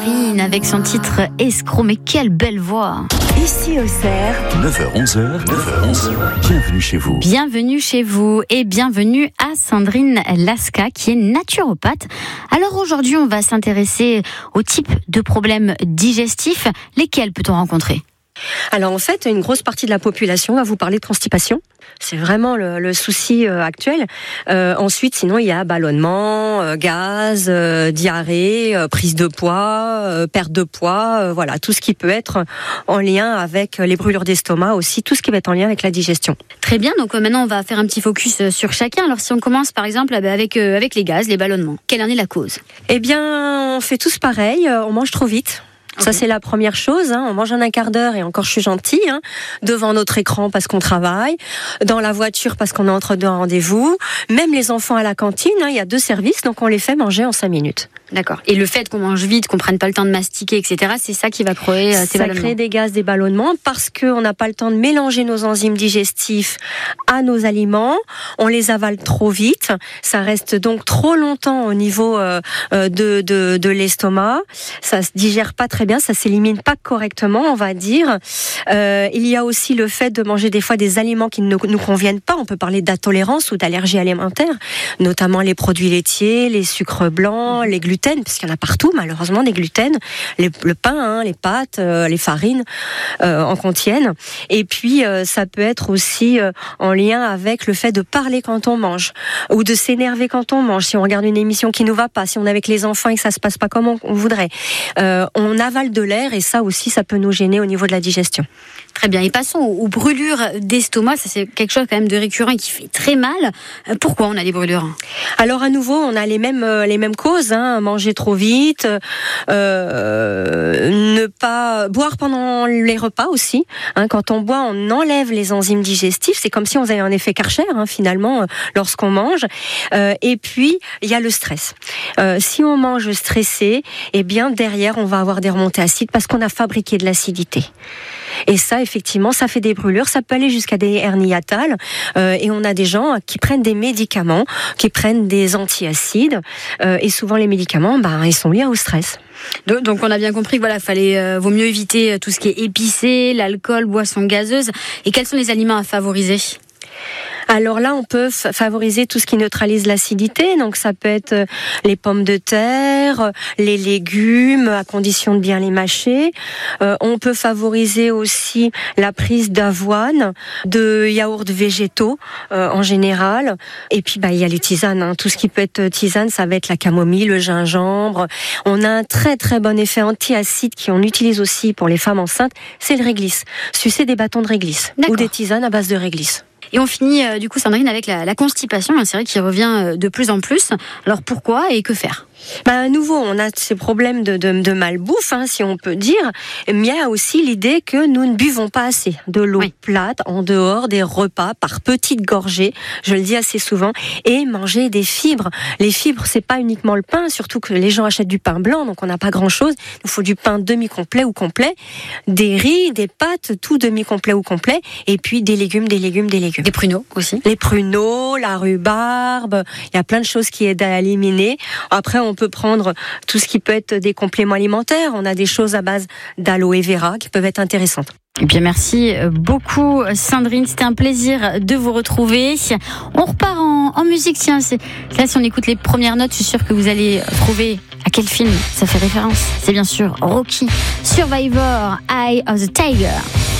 Avec son titre Escroc, mais quelle belle voix. Ici Auxerre, 9h-11h, bienvenue chez vous. Bienvenue chez vous et bienvenue à Sandrine Lasca qui est naturopathe. Alors aujourd'hui, on va s'intéresser au type de problèmes digestifs. Lesquels peut-on rencontrer ? Alors en fait, une grosse partie de la population va vous parler de constipation. C'est vraiment le souci actuel. Ensuite, sinon, il y a ballonnement, gaz, diarrhée, prise de poids, perte de poids, voilà, tout ce qui peut être en lien avec les brûlures d'estomac aussi, tout ce qui va être en lien avec la digestion. Très bien, donc maintenant on va faire un petit focus sur chacun. Alors si on commence par exemple avec les gaz, les ballonnements, quelle en est la cause ? Eh bien, on fait tous pareil, on mange trop vite. Ça, c'est la première chose. On mange en un quart d'heure et encore je suis gentille. Devant notre écran parce qu'on travaille, dans la voiture parce qu'on est entre deux rendez-vous. Même les enfants à la cantine, il y a 2 services, donc on les fait manger en 5 minutes. D'accord. Et le fait qu'on mange vite, qu'on prenne pas le temps de mastiquer, etc., c'est ça qui va créer ces ballonnements. Ça crée des gaz, des ballonnements, parce qu'on n'a pas le temps de mélanger nos enzymes digestifs à nos aliments. On les avale trop vite. Ça reste donc trop longtemps au niveau de l'estomac. Ça se digère pas très bien, ça s'élimine pas correctement, on va dire. Il y a aussi le fait de manger des fois des aliments qui ne nous conviennent pas. On peut parler d'intolérance ou d'allergie alimentaire, notamment les produits laitiers, les sucres blancs, les gluten, parce qu'il y en a partout, malheureusement, des gluten, le pain, les pâtes, les farines en contiennent. Et puis, ça peut être aussi en lien avec le fait de parler quand on mange, ou de s'énerver quand on mange. Si on regarde une émission qui nous va pas, si on est avec les enfants et que ça se passe pas comme on voudrait, on avale de l'air et ça aussi, ça peut nous gêner au niveau de la digestion. Très bien. Et passons aux brûlures d'estomac. Ça, c'est quelque chose quand même de récurrent et qui fait très mal. Pourquoi on a des brûlures ? Alors à nouveau, on a les mêmes causes. Manger trop vite, ne pas boire pendant les repas aussi. Quand on boit, on enlève les enzymes digestifs. C'est comme si on avait un effet Karcher finalement lorsqu'on mange. Et puis il y a le stress. Si on mange stressé, eh bien derrière on va avoir des remontées acides parce qu'on a fabriqué de l'acidité. Et ça, effectivement, ça fait des brûlures. Ça peut aller jusqu'à des hernies hiatales. Et on a des gens qui prennent des médicaments, qui prennent des antiacides. Et souvent, les médicaments, ils sont liés au stress. Donc on a bien compris que vaut mieux éviter tout ce qui est épicé, l'alcool, boissons gazeuses. Et quels sont les aliments à favoriser ? Alors là, on peut favoriser tout ce qui neutralise l'acidité. Donc ça peut être les pommes de terre, les légumes, à condition de bien les mâcher. On peut favoriser aussi la prise d'avoine, de yaourts végétaux en général. Et puis il y a les tisanes. Tout ce qui peut être tisane, ça va être la camomille, le gingembre. On a un très très bon effet antiacide qu'on utilise aussi pour les femmes enceintes. C'est le réglisse. Sucer des bâtons de réglisse. D'accord. Ou des tisanes à base de réglisse. Et on finit du coup, Sandrine, avec la constipation. C'est vrai qu'il revient de plus en plus. Alors pourquoi et que faire ? À nouveau, on a ces problèmes de malbouffe, si on peut dire. Mais il y a aussi l'idée que nous ne buvons pas assez de l'eau plate en dehors des repas par petites gorgées. Je le dis assez souvent. Et manger des fibres. Les fibres, c'est pas uniquement le pain, surtout que les gens achètent du pain blanc, donc on n'a pas grand-chose. Il faut du pain demi-complet ou complet, des riz, des pâtes, tout demi-complet ou complet, et puis des légumes. Des pruneaux aussi. Les pruneaux, la rhubarbe, il y a plein de choses qui aident à éliminer. Après, on peut prendre tout ce qui peut être des compléments alimentaires. On a des choses à base d'aloe vera qui peuvent être intéressantes. Et bien merci beaucoup Sandrine, c'était un plaisir de vous retrouver. On repart en musique, tiens, là si on écoute les premières notes, je suis sûre que vous allez trouver à quel film ça fait référence. C'est bien sûr Rocky, Survivor, Eye of the Tiger.